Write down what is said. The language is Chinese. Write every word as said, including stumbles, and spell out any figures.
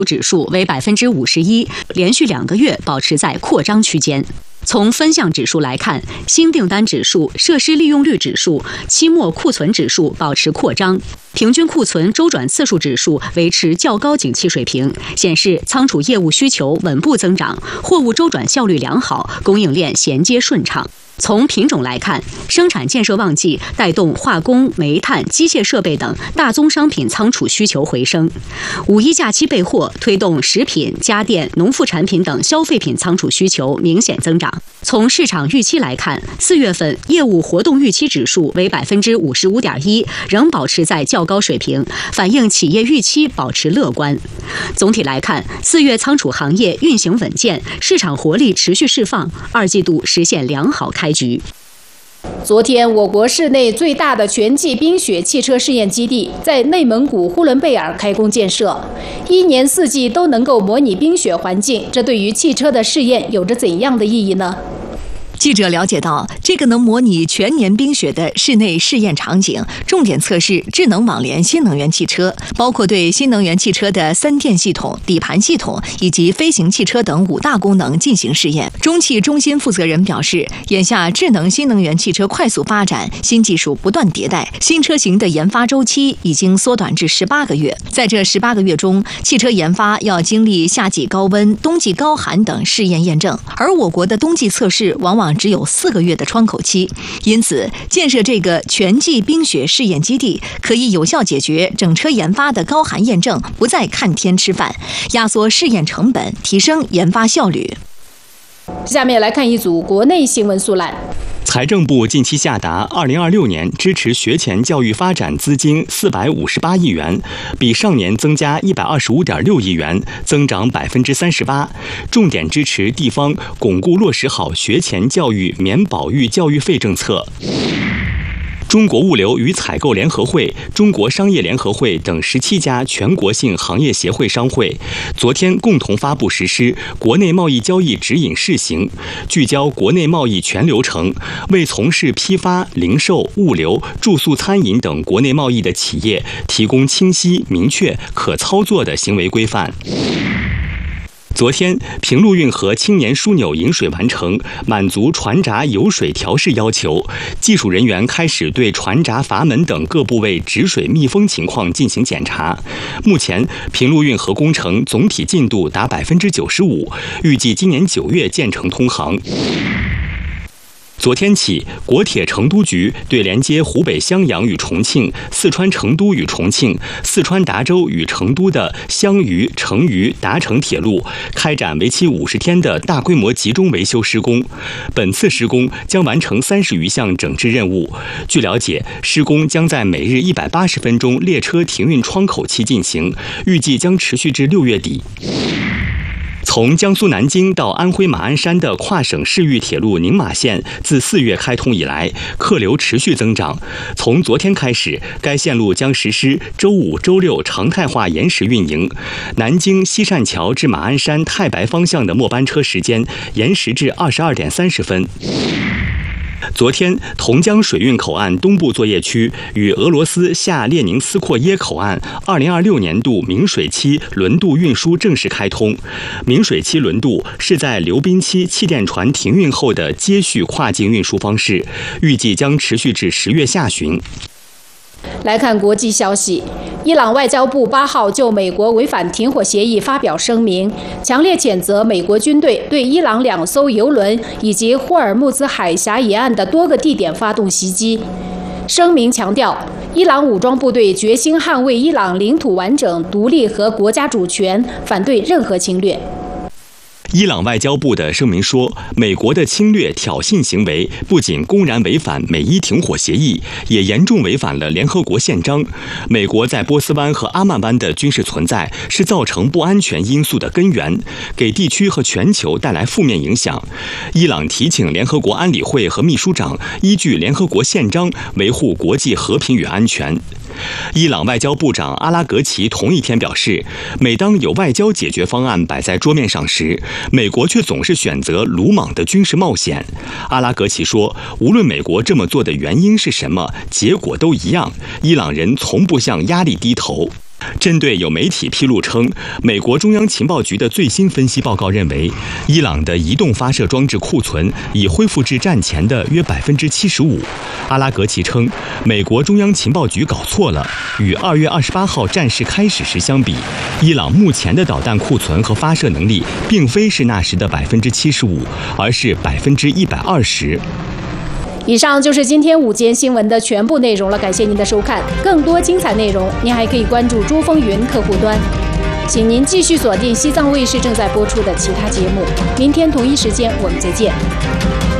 指数为百分之五十一，连续两个月保持在扩张区间。从分项指数来看，新订单指数、设施利用率指数、期末库存指数保持扩张，平均库存周转次数指数维持较高景气水平，显示仓储业务需求稳步增长，货物周转效率良好，供应链衔接顺畅。从品种来看，生产建设旺季带动化工、煤炭、机械设备等大宗商品仓储需求回升。五一假期备货推动食品、家电、农副产品等消费品仓储需求明显增长。从市场预期来看，四月份业务活动预期指数为百分之五十五点一，仍保持在较高水平，反映企业预期保持乐观。总体来看，四月仓储行业运行稳健，市场活力持续释放，二季度实现良好开局。 昨天，我国市内最大的全季冰雪汽车试验基地在内蒙古呼伦贝尔开工建设，一年四季都能够模拟冰雪环境，这对于汽车的试验有着怎样的意义呢？ 记者了解到，这个能模拟全年冰雪的室内试验场景，重点测试智能网联新能源汽车，包括对新能源汽车的三电系统、底盘系统以及飞行汽车等五大功能进行试验。中汽中心负责人表示，眼下智能新能源汽车快速发展，新技术不断迭代，新车型的研发周期已经缩短至十八个月。在这十八个月中，汽车研发要经历夏季高温、冬季高寒等试验验证，而我国的冬季测试往往只有四个月的窗口期，因此建设这个全季冰雪试验基地，可以有效解决整车研发的高寒验证，不再看天吃饭，压缩试验成本，提升研发效率。 下面来看一组国内新闻速览。 财政部近期下达二零二六年支持学前教育发展资金四百五十八亿元，比上年增加一百二十五点六亿元，增长百分之三十八。重点支持地方巩固落实好学前教育免保育教育费政策。中国物流与采购联合会、中国商业联合会等十七家全国性行业协会商会昨天共同发布实施国内贸易交易指引试行，聚焦国内贸易全流程，为从事批发、零售、物流、住宿、餐饮等国内贸易的企业提供清晰、明确、可操作的行为规范。昨天，平陆运河青年枢纽引水完成，满足船闸油水调试要求。技术人员开始对船闸阀门等各部位止水密封情况进行检查。目前，平陆运河工程总体进度达百分之九十五，预计今年九月建成通航。昨天起，国铁成都局对连接湖北襄阳与重庆、四川成都与重庆、四川达州与成都的襄渝、成渝、达成铁路开展为期五十天的大规模集中维修施工。本次施工将完成三十余项整治任务。据了解，施工将在每日一百八十分钟列车停运窗口期进行，预计将持续至六月底。从江苏南京到安徽马鞍山的跨省市域铁路宁马线自四月开通以来，客流持续增长。从昨天开始，该线路将实施周五、周六常态化延时运营。南京西善桥至马鞍山太白方向的末班车时间延时至二十二点三十分。昨天，同江水运口岸东部作业区与俄罗斯下列宁斯阔耶口岸二零二六年度明水期轮渡运输正式开通。明水期轮渡是在流冰期气垫船停运后的接续跨境运输方式，预计将持续至十月下旬。 来看国际消息，伊朗外交部八号就美国违反停火协议发表声明，强烈谴责美国军队对伊朗两艘油轮以及霍尔木兹海峡沿岸的多个地点发动袭击。声明强调，伊朗武装部队决心捍卫伊朗领土完整、独立和国家主权，反对任何侵略。 伊朗外交部的声明说，美国的侵略挑衅行为不仅公然违反美伊停火协议，也严重违反了联合国宪章。美国在波斯湾和阿曼湾的军事存在是造成不安全因素的根源，给地区和全球带来负面影响。伊朗提请联合国安理会和秘书长依据联合国宪章维护国际和平与安全。伊朗外交部长阿拉格齐同一天表示，每当有外交解决方案摆在桌面上时，美国却总是选择鲁莽的军事冒险。阿拉格齐说，无论美国这么做的原因是什么，结果都一样，伊朗人从不向压力低头。 针对有媒体披露称，美国中央情报局的最新分析报告认为，伊朗的移动发射装置库存已恢复至战前的约百分之七十五。阿拉格奇称，美国中央情报局搞错了，与二月二十八号战事开始时相比，伊朗目前的导弹库存和发射能力并非是那时的百分之七十五，而是百分之一百二十。 以上就是今天午间新闻的全部内容了，感谢您的收看。更多精彩内容，您还可以关注珠风云客户端。请您继续锁定西藏卫视正在播出的其他节目。明天同一时间我们再见。